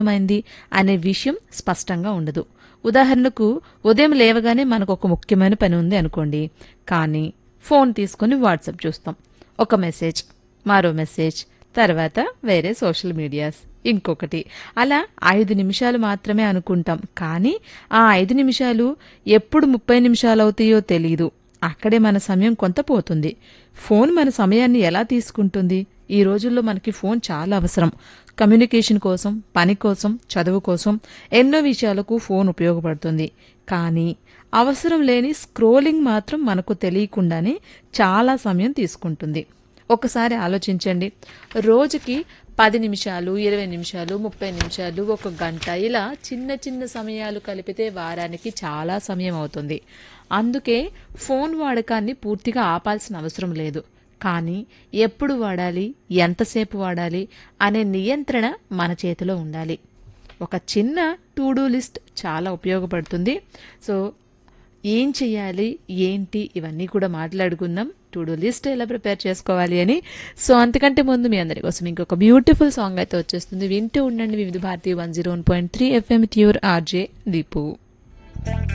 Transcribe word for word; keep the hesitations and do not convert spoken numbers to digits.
మైంది అనే విషయం స్పష్టంగా ఉండదు. ఉదాహరణకు ఉదయం లేవగానే మనకు ఒక ముఖ్యమైన పని ఉంది అనుకోండి, కానీ ఫోన్ తీసుకుని వాట్సాప్ చూస్తాం. ఒక మెసేజ్, మరో మెసేజ్, తర్వాత వేరే సోషల్ మీడియాస్, ఇంకొకటి, అలా ఐదు నిమిషాలు మాత్రమే అనుకుంటాం. కానీ ఆ ఐదు నిమిషాలు ఎప్పుడు ముప్పై నిమిషాలు అవుతాయో తెలీదు. అక్కడే మన సమయం కొంత పోతుంది. ఫోన్ మన సమయాన్ని ఎలా తీసుకుంటుంది? ఈ రోజుల్లో మనకి ఫోన్ చాలా అవసరం. కమ్యూనికేషన్ కోసం, పని కోసం, చదువు కోసం ఎన్నో విషయాలకు ఫోన్ ఉపయోగపడుతుంది. కానీ అవసరం లేని స్క్రోలింగ్ మాత్రం మనకు తెలియకుండానే చాలా సమయం తీసుకుంటుంది. ఒకసారి ఆలోచించండి, రోజుకి పది నిమిషాలు, ఇరవై నిమిషాలు, ముప్పై నిమిషాలు, ఒక గంట, ఇలా చిన్న చిన్న సమయాలు కలిపితే వారానికి చాలా సమయం అవుతుంది. అందుకే ఫోన్ వాడకాన్ని పూర్తిగా ఆపాల్సిన అవసరం లేదు. కానీ ఎప్పుడు వాడాలి, ఎంతసేపు వాడాలి అనే నియంత్రణ మన చేతిలో ఉండాలి. ఒక చిన్న టు డూ లిస్ట్ చాలా ఉపయోగపడుతుంది. సో ఏం చెయ్యాలి, ఏంటి, ఇవన్నీ కూడా మాట్లాడుకుందాం. టు డూ లిస్ట్ ఎలా ప్రిపేర్ చేసుకోవాలి అని. సో అంతకంటే ముందు మీ అందరి కోసం ఇంకొక బ్యూటిఫుల్ సాంగ్ అయితే వచ్చేస్తుంది. వింటూ ఉండండి వివిధ Bharati one zero one point three FM, your RJ Deepu.